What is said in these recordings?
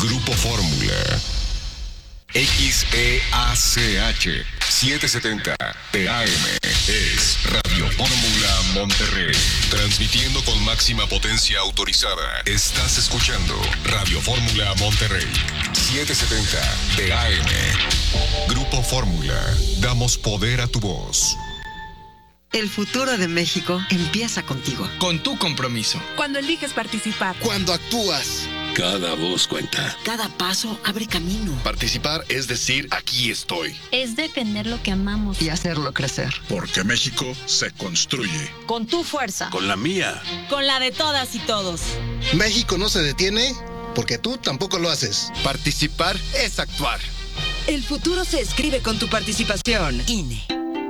Grupo Fórmula. XEACH 770 AM es Radio Fórmula Monterrey. Transmitiendo con máxima potencia autorizada. Estás escuchando Radio Fórmula Monterrey 770 AM. Grupo Fórmula. Damos poder a tu voz. El futuro de México empieza contigo. Con tu compromiso. Cuando eliges participar. Cuando actúas. Cada voz cuenta. Cada paso abre camino. Participar es decir, aquí estoy. Es defender lo que amamos. Y hacerlo crecer. Porque México se construye. Con tu fuerza. Con la mía. Con la de todas y todos. México no se detiene porque tú tampoco lo haces. Participar es actuar. El futuro se escribe con tu participación. INE.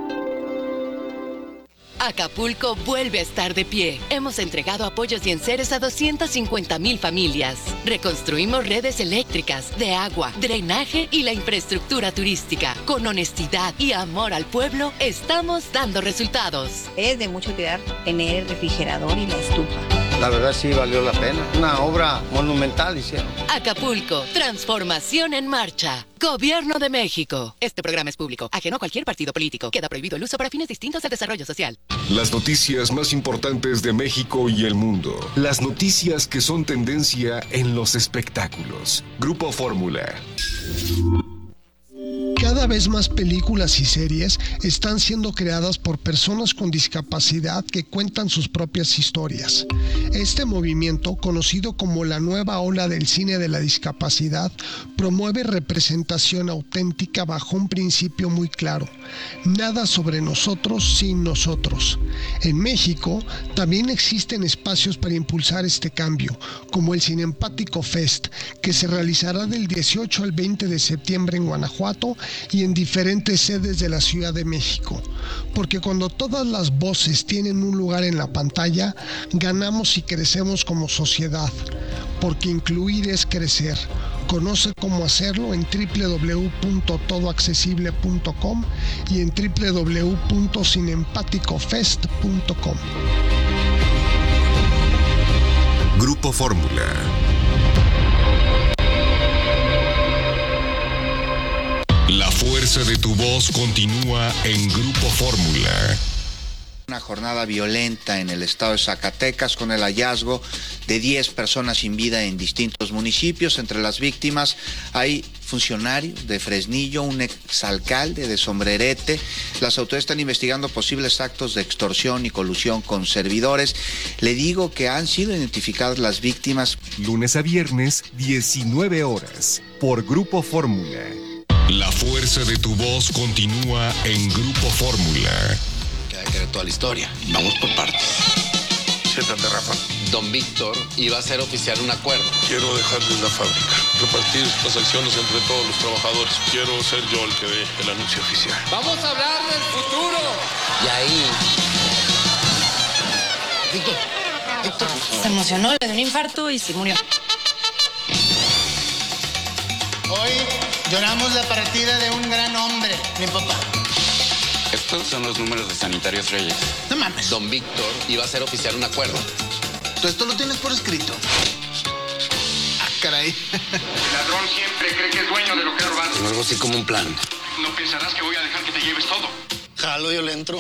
Acapulco vuelve a estar de pie. Hemos entregado apoyos y enseres a 250,000 familias. Reconstruimos redes eléctricas, de agua, drenaje y la infraestructura turística. Con honestidad y amor al pueblo, estamos dando resultados. Es de mucha utilidad tener el refrigerador y la estufa. La verdad sí valió la pena. Una obra monumental hicieron. Acapulco, transformación en marcha. Gobierno de México. Este programa es público, ajeno a cualquier partido político. Queda prohibido el uso para fines distintos al desarrollo social. Las noticias más importantes de México y el mundo. Las noticias que son tendencia en los espectáculos. Grupo Fórmula. Cada vez más películas y series están siendo creadas por personas con discapacidad que cuentan sus propias historias. Este movimiento, conocido como la nueva ola del cine de la discapacidad, promueve representación auténtica bajo un principio muy claro: nada sobre nosotros sin nosotros. En México también existen espacios para impulsar este cambio, como el Cinempático Fest, que se realizará del 18 al 20 de septiembre en Guanajuato y en diferentes sedes de la Ciudad de México. Porque cuando todas las voces tienen un lugar en la pantalla, ganamos y crecemos como sociedad. Porque incluir es crecer. Conoce cómo hacerlo en www.todoaccesible.com y en www.cinempaticofest.com. Grupo Fórmula. La fuerza de tu voz continúa en Grupo Fórmula. Una jornada violenta en el estado de Zacatecas con el hallazgo de 10 personas sin vida en distintos municipios. Entre las víctimas hay funcionarios de Fresnillo, un exalcalde de Sombrerete. Las autoridades están investigando posibles actos de extorsión y colusión con servidores. Le digo que han sido identificadas las víctimas. Lunes a viernes, 19 horas, por Grupo Fórmula. La fuerza de tu voz continúa en Grupo Fórmula. Hay que ver toda la historia. Vamos por partes. Siéntate, Rafa. Don Víctor iba a hacer oficial un acuerdo. Quiero dejarles la fábrica, repartir las acciones entre todos los trabajadores. Quiero ser yo el que dé el anuncio oficial. ¡Vamos a hablar del futuro! Y ahí... Víctor se emocionó, le dio un infarto y se murió. Hoy lloramos la partida de un gran hombre, mi papá. Estos son los números de Sanitarios Reyes. No mames. Don Víctor iba a hacer oficial un acuerdo. ¿Tú esto lo tienes por escrito? Ah, caray. El ladrón siempre cree que es dueño de lo que ha robado. Es algo así como un plan. No pensarás que voy a dejar que te lleves todo. Jalo, yo le entro.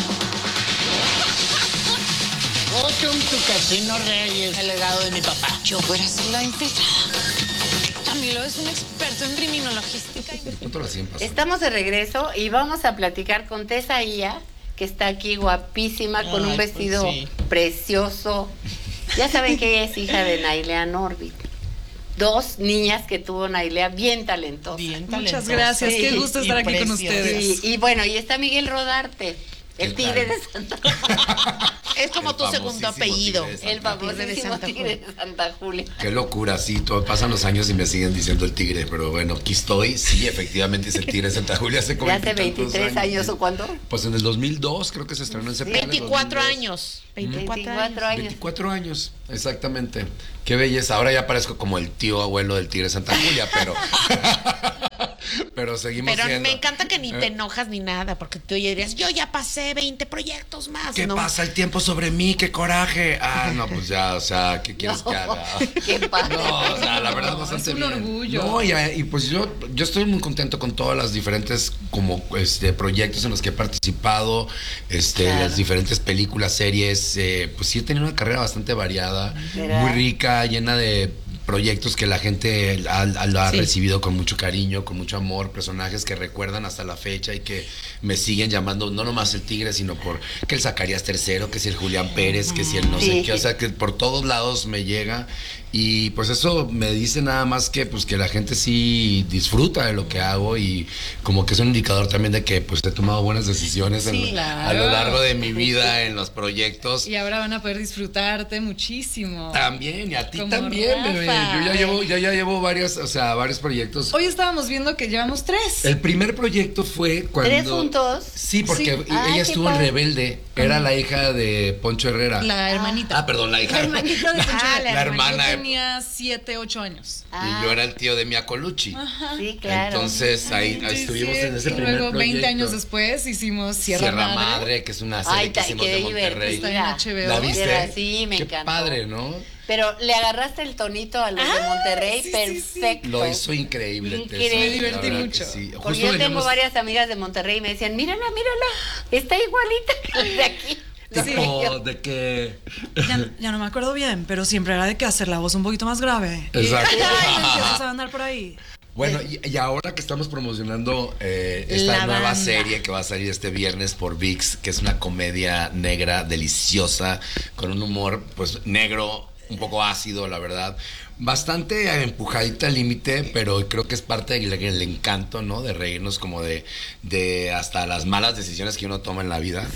Welcome to Casino Reyes, el legado de mi papá. Yo voy a ser la infiltrada. Camilo es un experto en criminologística. Estamos de regreso y vamos a platicar con Tessa Ia, que está aquí guapísima, con un vestido precioso. Ya saben que ella es hija de Nailea Norbit. 2 niñas que tuvo Nailea bien talentosas. Muchas gracias, qué gusto estar aquí con ustedes. Y bueno, y está Miguel Rodarte, el tigre de Santa Julia. Es como tu segundo apellido. El famosísimo tigre de Santa Julia. Qué locura, sí, pasan los años y me siguen diciendo el tigre, pero bueno, aquí estoy. Sí, efectivamente es el tigre de Santa Julia. Hace como ¿Ya hace 23 años o cuándo? Pues en el 2002, creo que se estrenó en septiembre. 24 años. 24 años, exactamente. Qué belleza. Ahora ya parezco como el tío abuelo del tigre de Santa Julia, pero... pero seguimos Pero siendo. me encanta que ni te enojas ni nada, porque tú ya dirías, yo ya pasé 20 proyectos más. ¿Qué ¿no? pasa el tiempo sobre mí? ¡Qué coraje! Ah, no, pues ya, o sea, ¿qué quieres que haga? Qué padre. No, o sea, la verdad bastante es un bien. orgullo. No, y pues yo estoy muy contento con todas las diferentes como proyectos en los que he participado, Claro. las diferentes películas, series, pues sí he tenido una carrera bastante variada, ¿verdad? muy rica, llena de proyectos que la gente lo ha recibido con mucho cariño, con mucho amor, personajes que recuerdan hasta la fecha y que me siguen llamando, no nomás el Tigre, sino por que el Zacarías III, que si el Julián Pérez, que si el no sé qué, o sea, que por todos lados me llega. Y pues eso me dice nada más que pues que la gente sí disfruta de lo que hago y como que es un indicador también de que pues he tomado buenas decisiones a lo largo de mi vida en los proyectos. Y ahora van a poder disfrutarte muchísimo. También, y a ti Como también, Rafa. bebé. Yo ya llevo varios proyectos. Hoy estábamos viendo que llevamos 3. El primer proyecto fue cuando... ¿3 juntos? Sí, porque Sí. ella estuvo en Rebelde. Era la hija de Poncho Herrera. La hermanita. Ah, perdón, la hija. La hermanita de Poncho Herrera. La hermana. Yo tenía 7, 8 años. Y yo era el tío de Mia Colucci. Ajá. Sí, claro. Entonces ahí estuvimos en ese y primer luego, 20 proyecto. años después, hicimos Sierra Madre. Que es una serie que hicimos de Monterrey. Está en HBO. ¿La viste? Sí, me Qué encantó. padre, ¿no? Pero le agarraste el tonito a los de Monterrey, perfecto. Lo hizo increíble. Increíble. Me divertí mucho. Sí. Porque yo tengo varias amigas de Monterrey y me decían, mírala, está igualita que la de aquí. Tipo, de que... Ya no me acuerdo bien, pero siempre era de que hacer la voz un poquito más grave. Exacto. Y empiezas a andar por ahí. Bueno, y ahora que estamos promocionando esta La nueva banda. serie que va a salir este viernes por ViX, que es una comedia negra deliciosa, con un humor pues negro, un poco ácido, la verdad. Bastante empujadita al límite, pero creo que es parte del encanto, ¿no? De reírnos como de hasta las malas decisiones que uno toma en la vida.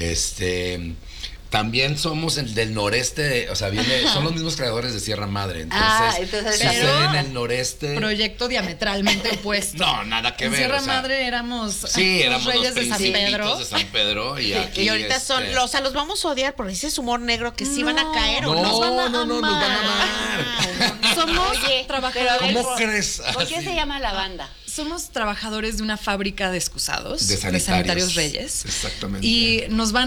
Sí. También somos del noreste, o sea, son los mismos creadores de Sierra Madre. Entonces sucede en el noreste. Proyecto diametralmente opuesto. No, nada que en ver. Sierra Madre éramos éramos reyes los de San Pedro. de San Pedro. Y aquí y ahorita son, o sea, los vamos a odiar por ese humor negro que sí van a caer no, o nos van a amar. nos van a amar. Somos trabajadores. ¿Cómo crees? ¿Por qué se llama la banda? Somos trabajadores de una fábrica de excusados, de sanitarios Reyes. Exactamente. Y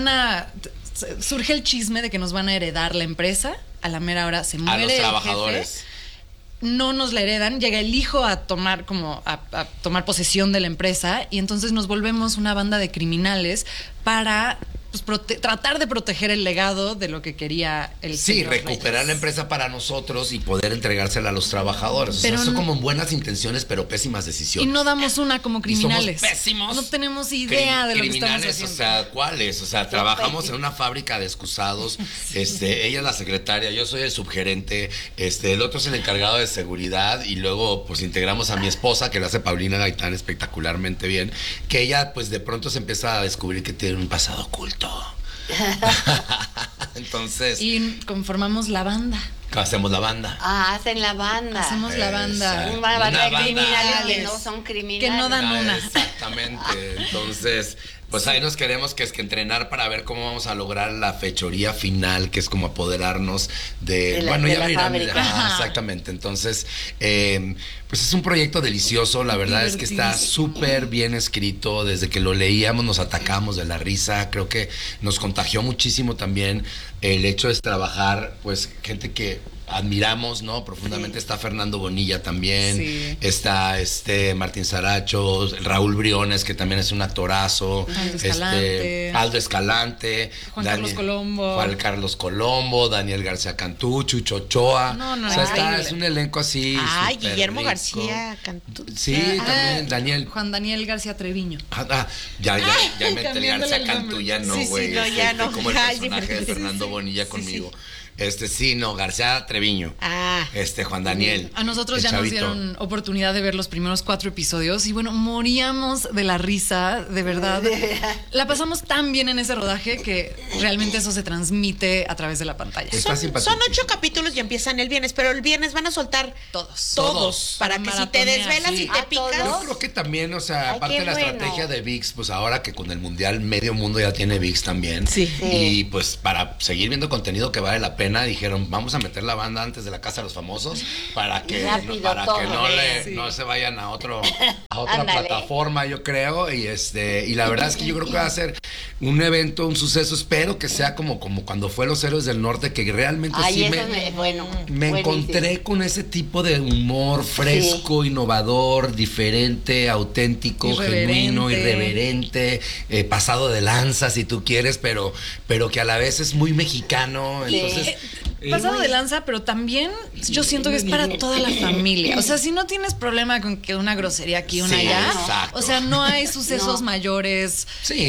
surge el chisme de que nos van a heredar la empresa. A la mera hora se muere a los trabajadores. El jefe, no nos la heredan, llega el hijo a tomar a tomar posesión de la empresa y entonces nos volvemos una banda de criminales para tratar de proteger el legado de lo que quería el señor recuperar Reyes. la empresa para nosotros y poder entregársela a los trabajadores. Pero o sea, son como buenas intenciones, pero pésimas decisiones. Y no damos una como criminales. Y somos pésimos. No tenemos idea de lo que estamos haciendo. O sea, ¿cuáles? O sea, trabajamos en una fábrica de excusados. Ella es la secretaria, yo soy el subgerente, el otro es el encargado de seguridad y luego pues integramos a mi esposa, que la hace Paulina Gaitán espectacularmente bien, que ella pues de pronto se empieza a descubrir que tiene un pasado oculto. Entonces. Y conformamos la banda. Hacemos la banda. Hacen la banda. Hacemos la banda. Una banda de criminales que no son criminales. Que no dan una. Exactamente. Entonces, pues ahí nos queremos que entrenar para ver cómo vamos a lograr la fechoría final, que es como apoderarnos de la fábrica. Exactamente. Entonces, pues es un proyecto delicioso. La verdad es que está súper bien escrito. Desde que lo leíamos nos atacamos de la risa. Creo que nos contagió muchísimo también el hecho de trabajar, pues, gente que admiramos, ¿no? Profundamente. Está Fernando Bonilla también. Sí. Está Martín Saracho, Raúl Briones, que también es un actorazo. Aldo Escalante. Juan Carlos Colombo, Daniel García Cantú, Chucho Ochoa. O sea, es un elenco así. Guillermo rico. García Cantú. Sí, también Daniel. Juan Daniel García Treviño. Ya me el García Cantú, ya no, güey. Sí, no, ya no. Como el personaje de Fernando Bonilla conmigo. García Treviño. Juan Daniel. A nosotros ya nos dieron oportunidad de ver los primeros 4 episodios y bueno, moríamos de la risa, de verdad. La pasamos tan bien en ese rodaje que realmente eso se transmite a través de la pantalla. Son 8 capítulos y empiezan el viernes, pero el viernes van a soltar todos para que si te desvelas y te picas. Yo creo que también, o sea, aparte de la estrategia de ViX, pues ahora que con el Mundial medio mundo ya tiene ViX también. Sí. Y pues para seguir viendo contenido que vale la pena, pena, dijeron, vamos a meter la banda antes de la Casa de los Famosos para que no se vayan a otra plataforma, yo creo. Y la verdad es que yo creo que va a ser un evento, un suceso. Espero que sea como cuando fue Los Héroes del Norte, que realmente me encontré con ese tipo de humor fresco, innovador, diferente, auténtico, genuino, irreverente, pasado de lanza si tú quieres, pero que a la vez es muy mexicano. Entonces pasado de lanza, pero también yo siento que es para toda la familia. O sea, si no tienes problema con que una grosería aquí, una allá, exacto. O sea, no hay sucesos mayores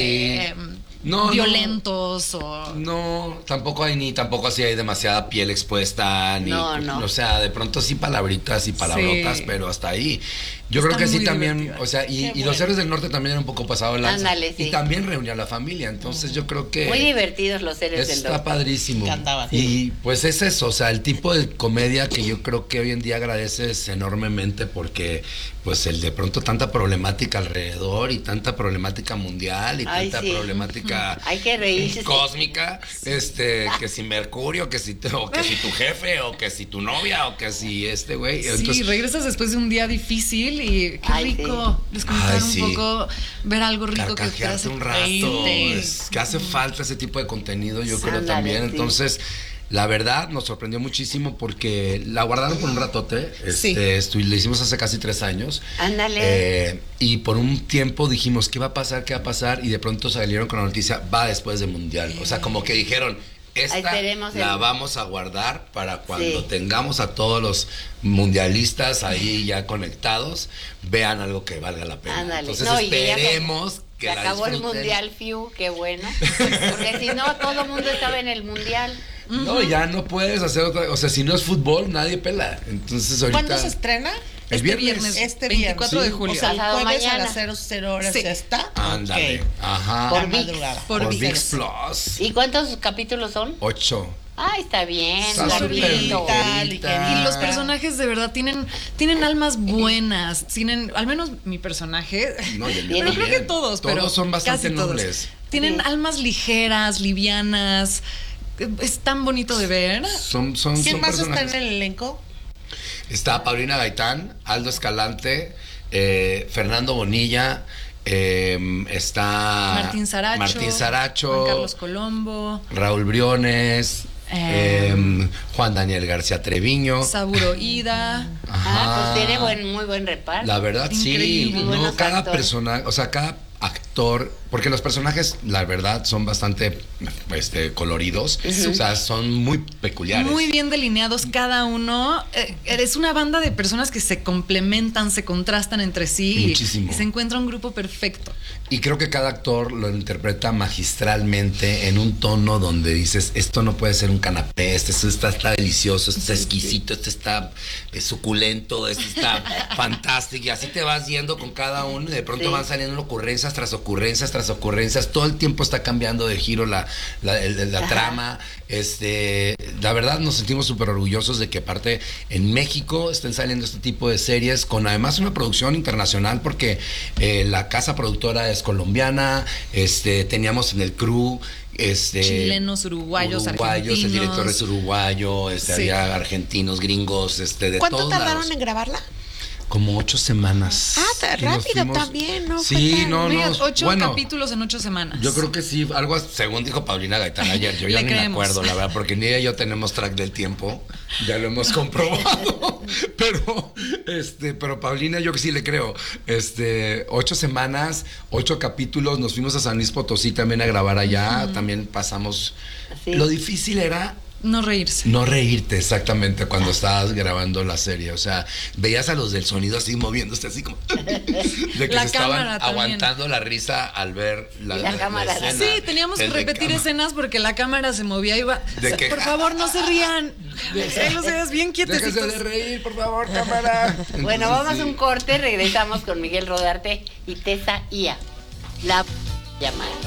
violentos o... No, tampoco así hay demasiada piel expuesta, o sea, de pronto sí palabritas y palabrotas, pero hasta ahí. Yo creo que sí también, divertido. O sea, y Los Héroes del Norte también era un poco pasado de lanza. Ándale, sí. Y también reunió a la familia, entonces yo creo que... Muy divertidos Los Héroes del Norte. Está padrísimo. Cantaban. Y pues es eso, o sea, el tipo de comedia que yo creo que hoy en día agradeces enormemente porque pues el de pronto tanta problemática alrededor y tanta problemática mundial y tanta problemática hay que reírse. Cósmica, que si Mercurio, que si tu jefe o que si tu novia o que si güey. Sí, regresas después de un día difícil y qué rico desconectar un poco, ver algo rico que te hace un rato. Que hace falta ese tipo de contenido, yo creo también. Entonces, la verdad nos sorprendió muchísimo porque la guardaron por un ratote. Lo hicimos hace casi 3 años. Ándale. Y por un tiempo dijimos, ¿qué va a pasar? ¿Qué va a pasar? Y de pronto salieron con la noticia, va después del Mundial. O sea, como que dijeron, la vamos a guardar para cuando tengamos a todos los mundialistas ahí ya conectados, vean algo que valga la pena. Ándale. Entonces esperemos que se acabó el Mundial, qué bueno. Porque si no, todo el mundo estaba en el Mundial. No, ya no puedes hacer otra. O sea, si no es fútbol, nadie pela. Entonces ahorita. ¿Cuándo se estrena? Este viernes. 24 de julio. O sea, el jueves a las 00 horas ya está. Ándale. Okay. Ajá. Por ViX Plus. ¿Y cuántos capítulos son? 8. Ay, está bien. Y los personajes de verdad tienen almas buenas. Al menos mi personaje. No, pero creo que todos son bastante nobles. Tienen almas ligeras, livianas. Es tan bonito de ver. ¿Quién más está en el elenco? Está Paulina Gaitán, Aldo Escalante, Fernando Bonilla, está Martín Saracho, Juan Carlos Colombo, Raúl Briones, Juan Daniel García Treviño, Saburo Ida. Pues tiene muy buen reparto. La verdad, increíble. Sí. No, cada persona, o sea, cada actor, porque los personajes, la verdad, son bastante coloridos, o sea, son muy peculiares. Muy bien delineados cada uno. Eres una banda de personas que se complementan, se contrastan entre sí. Muchísimo. Y se encuentra un grupo perfecto. Y creo que cada actor lo interpreta magistralmente en un tono donde dices, esto no puede ser un canapé, esto está delicioso, esto está exquisito, esto está suculento, esto está fantástico. Y así te vas yendo con cada uno y de pronto van saliendo ocurrencias tras ocurrencias tras ocurrencias. Todo el tiempo está cambiando de giro la trama. La verdad nos sentimos súper orgullosos de que aparte en México estén saliendo este tipo de series con además una producción internacional porque la casa productora es colombiana, teníamos en el crew chilenos, uruguayos, argentinos. El director es uruguayo, había argentinos, gringos, de todos lados. ¿Cuánto tardaron en grabarla? Como 8 semanas. Está rápido también, ¿no? Sí, no. 8 capítulos en 8 semanas. Yo creo que sí, algo según dijo Paulina Gaitán ayer. Yo ya ni me acuerdo, la verdad, porque ni ella y yo tenemos track del tiempo. Ya lo hemos comprobado. pero Paulina, yo que sí le creo. 8 semanas, 8 capítulos. Nos fuimos a San Luis Potosí también a grabar allá. También pasamos. Sí. Lo difícil era no reírse. No reírte, exactamente, cuando estabas grabando la serie. O sea, veías a los del sonido así moviéndose, así como de que se estaban aguantando la risa al ver la cámara. La escena. Sí, teníamos que repetir escenas porque la cámara se movía y iba. Por favor, no se rían. No seas bien quietecitos. Déjense de reír, por favor, cámara. Bueno, vamos a un corte, regresamos con Miguel Rodarte y Tessa Ia. La llamada.